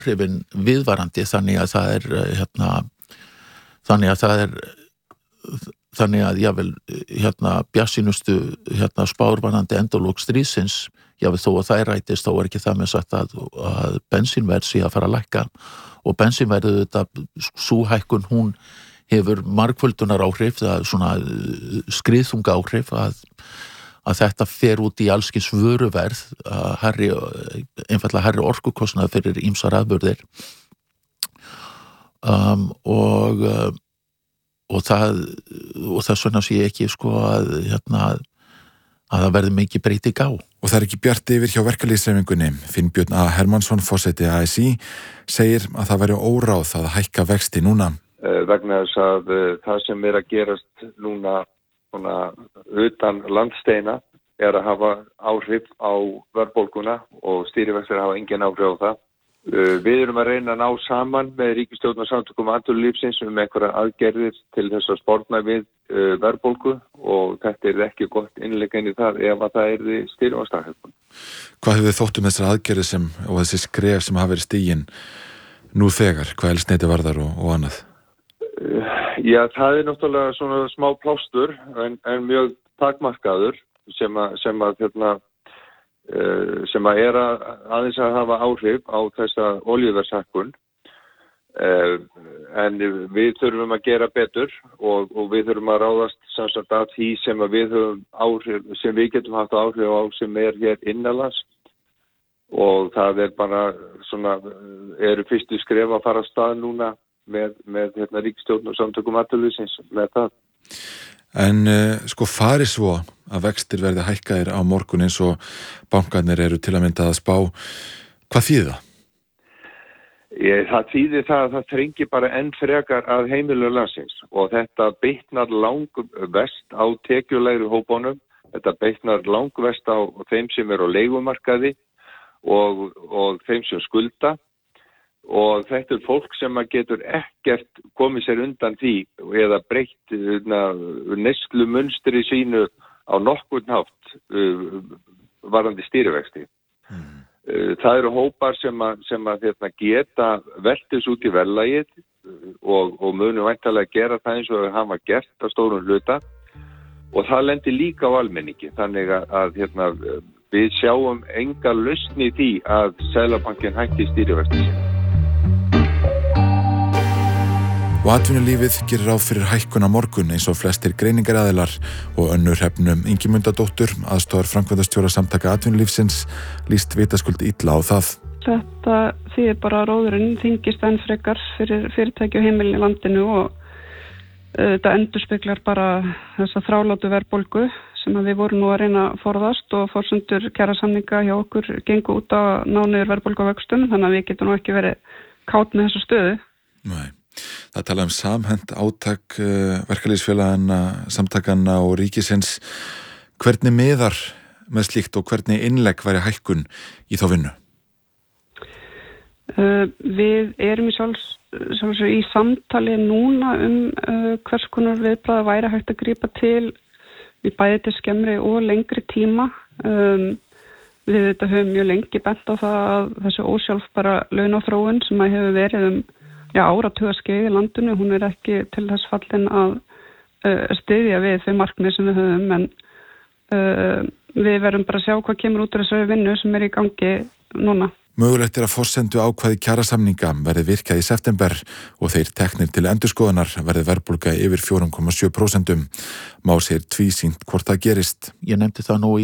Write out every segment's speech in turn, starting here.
áhrifin viðvarandi þannig að jável bjartsýnustu spárvarandi endalok stríðsins, jável þó að það rætist, þá ekki það með sagt að bensínverð sé að fara að lækka og bensínverðið þetta sú hækkun hún hefur margföldunar áhrif, það er svona skriðþunga áhrif að þetta fer út í allskins vöruverð, einfaldlega hærri orkukostnað fyrir ýmsar afurðir og þess vegna sé ég ekki að það verði mikið breyting á. Og það ekki bjart yfir hjá verkalýðshreyfingunni. Finnbjörn A. Hermannsson, forseti ASÍ, segir að það væri óráð að hækka vexti núna. Vegna þess að það sem að gerast núna utan landsteina að hafa áhrif á verðbólguna og stýrivextir hafa engin áhrif á það. Við erum að reyna að ná saman með ríkisstjórn og samtökum atvinnulífsins einhverja aðgerðir til þess að sporna við verðbólgu og þetta ekki gott innlegg inn í það ef að það stýrivaxtahækkun. Hvað hefur þótt þessar aðgerðir og þessi skref sem hafa verið stigin nú þegar, hvað eldsneyti varðar og annað? Já, það náttúrulega svona smá plástur en mjög takmarkaður sem aðeins að hafa áhrif á þessa olíuverðshækkun en við þurfum að gera betur og við þurfum að ráðast samsagt að því sem við höfum áhrif, sem við getum haft áhrif á sem hér innanlands og það bara svona eru fyrstu skref að fara af stað núna með ríkisstjórn og samtökum atvinnulífsins með það. En fari svo að vextir verði hækkaðir á morgun eins og bankarnir eru til að mynda að spá, hvað þýðir það? Það þýðir það að það þrengir bara enn frekar að heimilum landsins og þetta bitnar langverst á tekjulegri hópunum, þetta bitnar langverst á þeim sem eru á leigumarkaði og þeim sem skulda. Og þetta fólk sem getur ekkert komið sér undan því eða breytt neyslu munstri sínu á nokkurn hátt varðandi stýrivexti. Það eru hópar sem geta veltis út í verðlagið og munu væntanlega gera það eins og það hafa gert á stórum hluta og það lendir líka á almenningi. Þannig að við sjáum enga lausn í því að Seðlabankinn hækki stýrivexti sína. Og atvinnulífið gerir ráð fyrir hækkun á morgun eins og flestir greiningaraðilar og Önnur Hrefnu Ingimundadóttur, aðstoðar framkvæmdastjóra samtaka atvinnulífsins, líst vitaskuld illa á það. Þetta þýðir bara að róðurinn þyngist enn frekar fyrir fyrirtæki og heimilin í landinu og þetta endurspeglar bara þessa þrálátu verðbólgu sem við vorum nú að reyna að forðast og forsendur kjarasamninga hjá okkur gengu út á ná niður verðbólguvöxtum þannig að við getum nú ekki verið kát með þessu stöðu. Nei. Það tala samhent átak verkalýðsfélagana, samtakanna og ríkisins. Hvernig miðar með slíkt og hvernig innlegg væri hækkun í þá vinnu? Við erum í samtali núna hvers konar viðbragða væri hægt að grípa til í bæði til skemmri og lengri tíma. Við höfum mjög lengi bent á það að þessu ósjálfbæra launaþróun sem hefur verið áratugaskeið í landinu, hún ekki til þess fallin að styðja við þau markmið sem við höfum en við verðum bara að sjá hvað kemur út úr þessari vinnu sem í gangi núna. Mögulegt að forsendu ákvæði kjarasamninga verði virkað í september og þeir teknir til endurskoðunar verði verðbólga yfir 4,7%. Má sér tvísýnt hvort það gerist. Ég nefndi það nú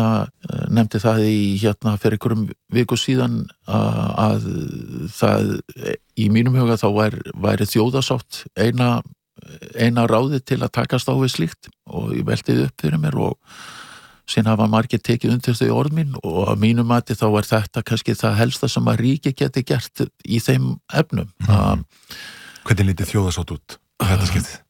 fyrir einhverjum viku síðan að það í mínum huga þá væri þjóðasátt eina ráði til að takast á við slíkt og ég velti upp fyrir mér og síðan hafa margir tekið undir þau orð mín og að mínum mati þá þetta kannski það helsta sem að ríki geti gert í þeim efnum. Hvernig lítið þjóðasátt út þetta skiptið?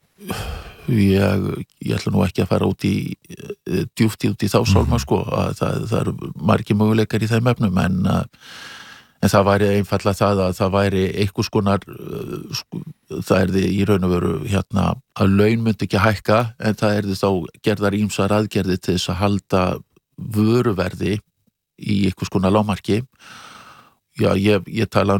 Ég ætla nú ekki að fara djúpt út í þá sálma að það eru margir möguleikar í þeim efnum en það væri einfaldlega það að það væri einhvers konar það í raun og veru að laun myndi ekki hækka en það þá gerðar ýmsar aðgerðir til þess að halda vöruverði í einhvers konar lágmarki. Já, ég tala